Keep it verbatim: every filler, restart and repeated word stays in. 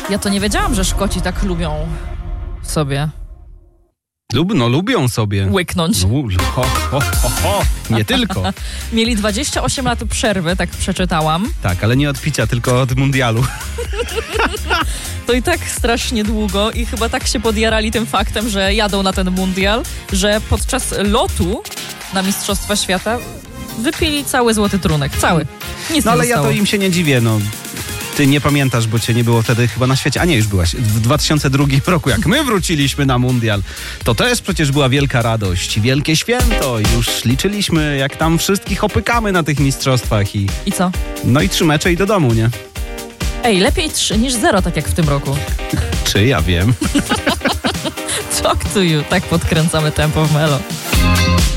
Ja to nie wiedziałam, że Szkoci tak lubią sobie Lub, no lubią sobie. łyknąć. No, ho, ho, ho, ho. Nie tylko. Mieli dwadzieścia osiem lat przerwy, tak przeczytałam. Tak, ale nie od picia, tylko od mundialu. To i tak strasznie długo i chyba tak się podjarali tym faktem, że jadą na ten mundial, że podczas lotu na Mistrzostwa Świata wypili cały złoty trunek. Cały. Nic No nie ale ja zostało. to im się nie dziwię, no. Ty nie pamiętasz, bo cię nie było wtedy chyba na świecie. A nie, już byłaś. W dwa tysiące drugim roku, jak my wróciliśmy na mundial, to też przecież była wielka radość, wielkie święto. Już liczyliśmy, jak tam wszystkich opykamy na tych mistrzostwach i... I co? No i trzy mecze i do domu, nie? Ej, lepiej trzy niż zero, tak jak w tym roku. Czy ja wiem? Talk to you. Tak podkręcamy tempo w Melo.